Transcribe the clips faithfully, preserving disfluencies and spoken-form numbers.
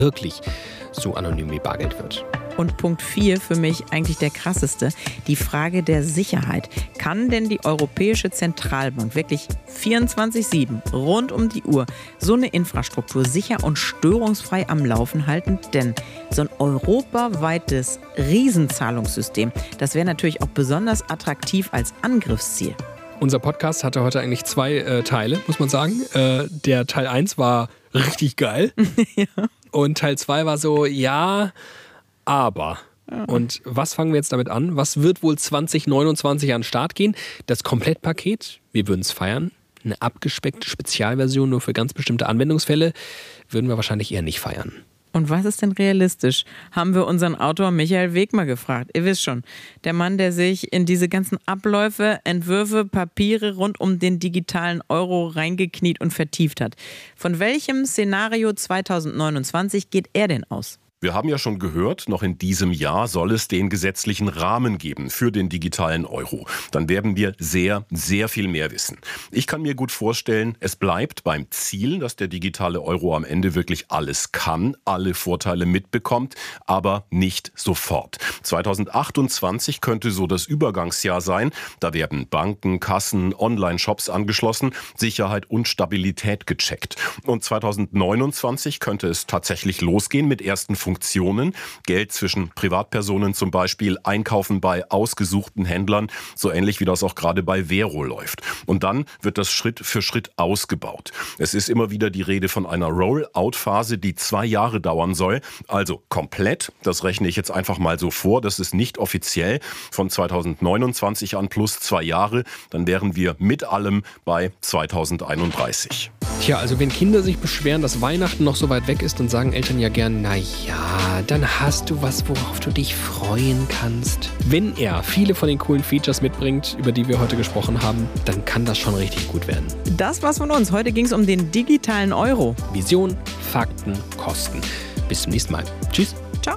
wirklich so anonym wie Bargeld wird. Und Punkt vier, für mich eigentlich der krasseste, die Frage der Sicherheit. Kann denn die Europäische Zentralbank wirklich vierundzwanzig sieben rund um die Uhr so eine Infrastruktur sicher und störungsfrei am Laufen halten? Denn so ein europaweites Riesenzahlungssystem, das wäre natürlich auch besonders attraktiv als Angriffsziel. Unser Podcast hatte heute eigentlich zwei äh, Teile, muss man sagen. Äh, der Teil eins war richtig geil. Ja. Und Teil zwei war so, ja, aber. Ja. Und was fangen wir jetzt damit an? Was wird wohl zwanzig neunundzwanzig an den Start gehen? Das Komplettpaket, wir würden es feiern. Eine abgespeckte Spezialversion nur für ganz bestimmte Anwendungsfälle würden wir wahrscheinlich eher nicht feiern. Und was ist denn realistisch? Haben wir unseren Autor Michael Wegmer gefragt. Ihr wisst schon, der Mann, der sich in diese ganzen Abläufe, Entwürfe, Papiere rund um den digitalen Euro reingekniet und vertieft hat. Von welchem Szenario zwanzig neunundzwanzig geht er denn aus? Wir haben ja schon gehört, noch in diesem Jahr soll es den gesetzlichen Rahmen geben für den digitalen Euro. Dann werden wir sehr, sehr viel mehr wissen. Ich kann mir gut vorstellen, es bleibt beim Ziel, dass der digitale Euro am Ende wirklich alles kann, alle Vorteile mitbekommt, aber nicht sofort. zwanzig achtundzwanzig könnte so das Übergangsjahr sein. Da werden Banken, Kassen, Online-Shops angeschlossen, Sicherheit und Stabilität gecheckt. Und zwanzig neunundzwanzig könnte es tatsächlich losgehen mit ersten Funktionen. Funktionen, Geld zwischen Privatpersonen zum Beispiel, Einkaufen bei ausgesuchten Händlern, so ähnlich wie das auch gerade bei Vero läuft. Und dann wird das Schritt für Schritt ausgebaut. Es ist immer wieder die Rede von einer Rollout-Phase, die zwei Jahre dauern soll. Also komplett, das rechne ich jetzt einfach mal so vor, das ist nicht offiziell, von zwanzig neunundzwanzig an plus zwei Jahre, dann wären wir mit allem bei zwanzig einunddreißig. Tja, also wenn Kinder sich beschweren, dass Weihnachten noch so weit weg ist, dann sagen Eltern ja gern, na ja, dann hast du was, worauf du dich freuen kannst. Wenn er viele von den coolen Features mitbringt, über die wir heute gesprochen haben, dann kann das schon richtig gut werden. Das war's von uns. Heute ging es um den digitalen Euro. Vision, Fakten, Kosten. Bis zum nächsten Mal. Tschüss. Ciao.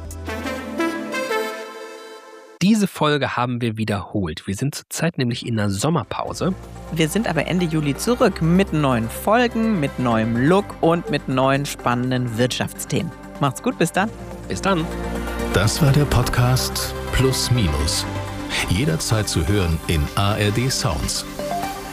Diese Folge haben wir wiederholt. Wir sind zurzeit nämlich in einer Sommerpause. Wir sind aber Ende Juli zurück mit neuen Folgen, mit neuem Look und mit neuen spannenden Wirtschaftsthemen. Macht's gut, bis dann. Bis dann. Das war der Podcast Plus Minus. Jederzeit zu hören in A R D Sounds.